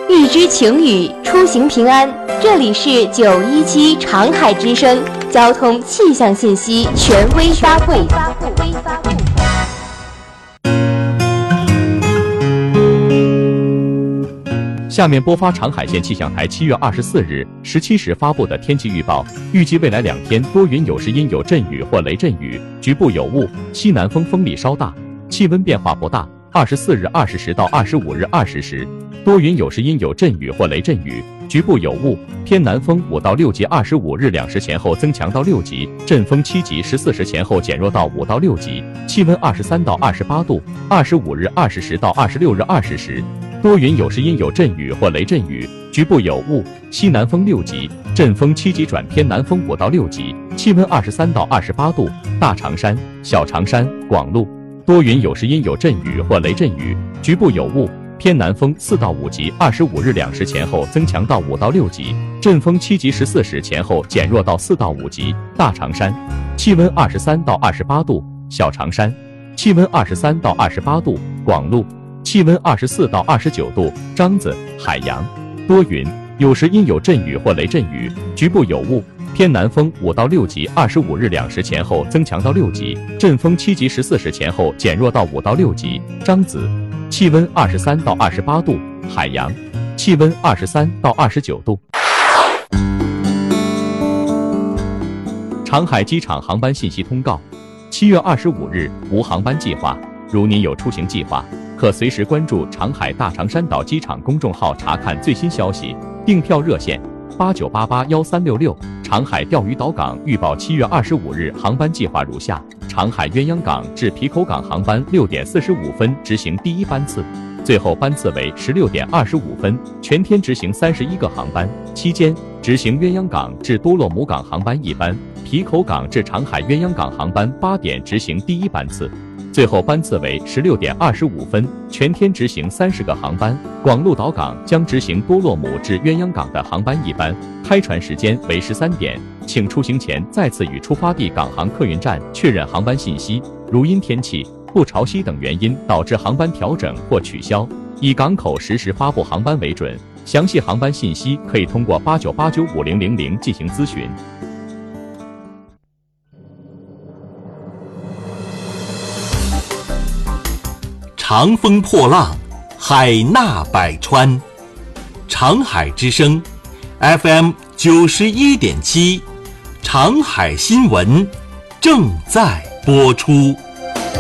预知晴雨，出行平安。这里是917长海之声交通气象信息权威发布。 下面播发长海县气象台7月24日17时发布的天气预报，预计未来2天多云有时阴有阵雨或雷阵雨，局部有雾，西南风风力稍大，气温变化不大。24日20时到25日20时，多云有时阴有阵雨或雷阵雨，局部有雾，偏南风5到6级，25日2时前后增强到6级，阵风7级，14时前后减弱到5到6级，气温23到28度。25日20时到26日20时，多云有时阴有阵雨或雷阵雨，局部有雾，西南风6级，阵风7级转偏南风5到6级，气温23到28度。大长山、小长山、广路多云有时阴有阵雨或雷阵雨，局部有雾，偏南风4到5级，25日2时前后增强到5到6级，阵风7级，14时前后减弱到4到5级。大长山气温23到28度，小长山气温23到28度，广路气温24到29度。张子、海洋多云有时阴有阵雨或雷阵雨，局部有雾，偏南风5到6级，25日2时前后增强到6级，阵风7级，14时前后减弱到5到6级。张子气温23到28度，海洋气温23到29度。长海机场航班信息通告：7月25日无航班计划，如您有出行计划，可随时关注长海大长山岛机场公众号查看最新消息。订票热线89881366。长海钓鱼岛港预报7月25日航班计划如下：长海鸳鸯港至皮口港航班6点45分执行第一班次，最后班次为16点25分，全天执行31个航班，期间执行鸳鸯港至多洛姆港航班1班，皮口港至长海鸳鸯港航班8点执行第一班次，最后班次为16点25分，全天执行30个航班。广鹿岛港将执行多洛姆至鸳鸯港的航班1班，开船时间为13点，请出行前再次与出发地港航客运站确认航班信息，如因天气、不潮汐等原因导致航班调整或取消，以港口实时发布航班为准。详细航班信息可以通过89895000进行咨询。 长风破浪，海纳百川。长海之声 FM 91.7，长海新闻正在播出。